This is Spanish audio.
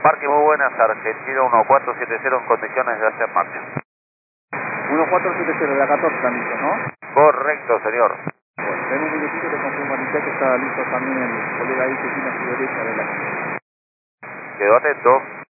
Parque, muy buenas, Argentina 1470 en condiciones de hacer marcha. 1470 de la 14 también, ¿no? Correcto, señor. Bueno, en un minutito te confirmo que está listo también el colega ahí que tiene a su derecha de la... Quedó atento.